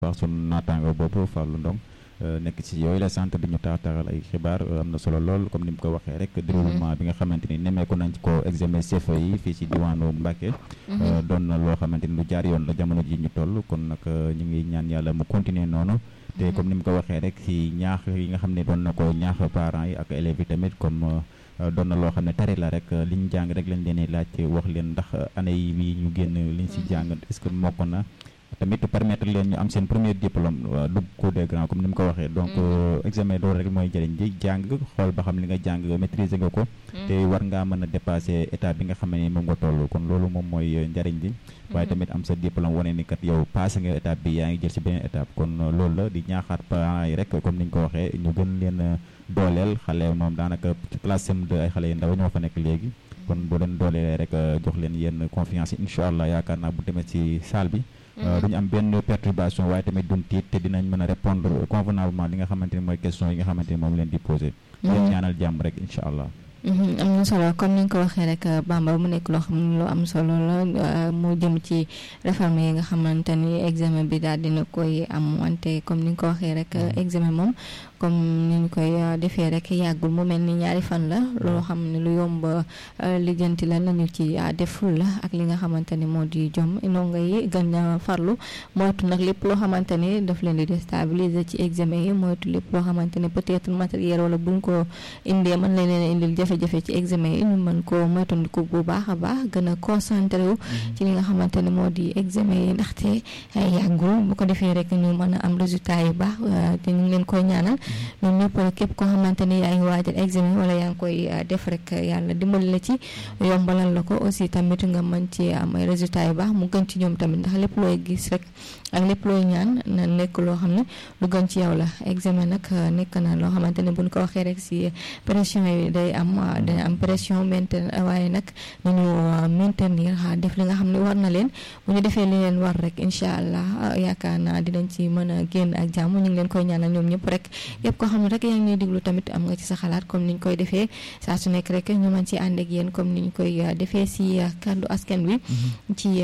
baax sunu naataango boobu Fallou Ndong nekk ci yooyu la centre di ñu taataral ay xibaar am na solo lool comme ni mu ko waxee rek déroulement bi nga xamante ni nemmeeku nañ ko examen CFEE yi fii ci diwaanu Mbacké doon na loo xamante ni lu jaar yoon la jamono ji ñu toll kon nag ñu ngi ñaan yàlla mu continuer noonu te comme ni mu ko waxee rek ci ñaax yi nga xam ne doon na ko ñaax parents yi ak élèves yi tamit comme doon na loo xam ne tari la rek li ñu jàng rek lañ leen di laaj wax leen ndax année yi ñu génn liñ ci jàng est-ce que mokk na tamit permettre leen ñu am seen premier diplôme dugg cours des grands comme ni mu ko waxee donc examen loolu rek mooy jëriñ ji jàng xool ba xam li nga jàng maîtriser nga ko te war ngaa mën a dépasser étape bi nga xam ne moom nga toll kon loolu moom mooy njëriñ bi waaye tamit am sa diplôme wane ni kat yow passé nga étape bi yaa ngi jël ci beneen étape kon loolu la di ñaaxaat parents yi rek comme ni ñu ko waxee ñu gën leen dooleel xale moom daanaka ci classe CM2 ay xale yu ndaw ñoo fa nekk léegi kon boo leen dooleelee rek jox leen yenn confiance yi incha allah yaakaar naa bu demee ci salle bi duñu am benn perturbation waaye tamit duñ tiit te dinañ mën a répondre convenablement li nga xamante ni mooy question yi nga xamante ni moom leen di posé leen ñaanal jàmm rek incha allah am na solo comme ni nga ko waxee rek Bamba mu nekk loo xam ne lu am solo la mu jëm ci réforme yi nga xamante ni examen bi daal dina koy am wante comme ni nga ko waxee rek examen moom comme ni ñu koy defee rek yàggul mu mel ni ñaari fan la loo xam ne lu yomb lijjanti la lañu ci deful la ak li nga xamante ni moo di jom ndongo yi gën a farlu moytu nag lépp loo xamante ni daf leen di déstabiliser ci examen yi moytu lépp loo xamante ni peut-être matériel wala buñ ko indee mën leen leen indil jafe-jafe ci examen yi ñu mën ko moytandiku bu baax a baax gën a concentré wu ci li nga xamante ni moo di examen yi ndaxte yàggul bu ko defee rek ñu mën a am résultat yu baax te ñu ngi leen koy ñaanal ñoom ñëpp képp koo xamante ni yaa ngi waajal examen wala yaa ngi koy def rek yàlla dimbali la ci yombalal la ko aussi tamit nga mën ci am ay résultats yu baax mu gën ci ñoom tamit ndax lépp looy gis rek ak lépp looy ñaan na nekk loo xam ne lu gën ci yow la examen nag nekk na loo xamante ne buñ ko waxee rek si pression yi day am pression waaye nag nañu maintenir def li nga xam ne war na leen bu ñu defee li leen war rek incha allah yaakaar naa dinañ ci mën a génn ak jàmm ñu ngi leen koy ñaanal ñoom ñëpp rek yëpp koo xam ne rek yaa ngi ñuy diglu tamit am nga ci sa xalaat comme niñ koy defee saa su nekk rek ñu mën ci ànd ak yéen comme niñ koy defee si kàddu askan wi ci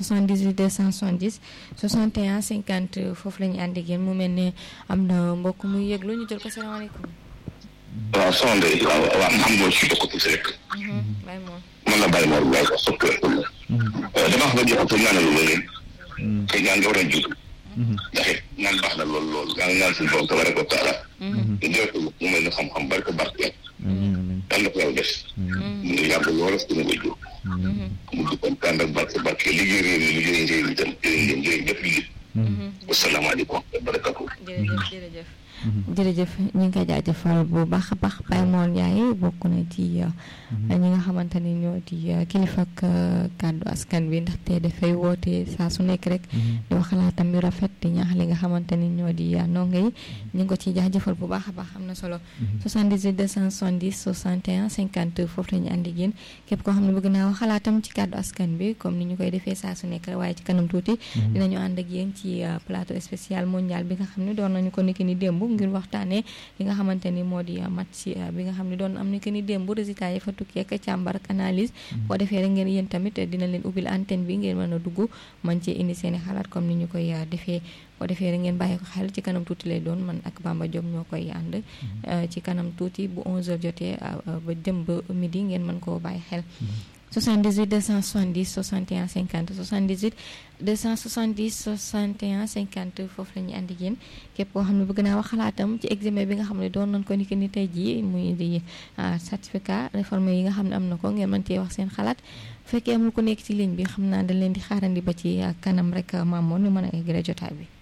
78 270 61 50 foofu la ñu ànd ak yéen mu mel ne am na mbokk muy yëglu ñu jël ko salaamaaleykum. waaw soxna Ndeye waaw xam nga ci bokk tuuti rek. Baye Mor. mën na Baye Mor Baye ko soppi rek. dama wax nga jox ko ñaanal la leen. te ñaan nga war a jiitu. ndax it ñaan baax na lool yaa ngi ñaan suñu borom tabaraka wa taala. te dee ko mu mel ni xam-xam bari ko barke. daan na ko yow des. mu ngi yàgg lool suñu koy jur. mu di kontaan ak barke liggéey réew mi tam jërëjëf def liggéey. wasalaamaaleykum wa barakatuh. jërëjëf ñu ngi koy jaajëfal bu baax a baax Baye Mor Ndiaye bokk na ci ñi nga xamante ni ñoo di kilifa ak kàddu askan bi ndaxte dafay woote saa su nekk rek di wax xalaatam yu rafet di ñaax li nga xamante ni ñoo di ndongo yi ñu ngi ko ci jaajëfal bu baax a baax am na solo 78 270 61 50 foofu la ñu àndi yéen képp koo xam ne bëgg naa wax xalaatam ci kàddu askan bi comme ni ñu koy defee saa su nekk rek waaye ci kanam tuuti dinañu ànd ak yéen ci plateau spécial mondial bi nga xam ne doon nañu ko niki ni démb ngir waxtaanee li nga xamante ni moo di match bi nga xam ne doon am ni que ni démb résultat yi fa tukkee ak càmbar ak analyse boo defee rek ngeen yéen tamit dina leen ubbil antenne bi ngeen mën a dugg mën ci indi seen i xalaat comme ni ñu koy defee boo defee rek ngeen bàyyi ko xel ci kanam tuuti lay doon man ak Bamba Diop ñoo koy ànd ci kanam tuuti bu 11h jotee ba jëm ba midi ngeen mën koo bàyyi xel 78 270 61 50 78 270 61 50 foofu la ñuy ànd ak yéen képp koo xam ne bëgg naa wax xalaatam ci examen bi nga xam ne doon nañ ko ni que ni tey jii muy di certificat réforme yi nga xam ne am na ko ngeen mën cee wax seen xalaat bu fekkee amul ko nekk ci ligne bi xam naa dañ leen di xaarandi ba ci kanam rek Mamour ñu mën a eggale jotaay bi.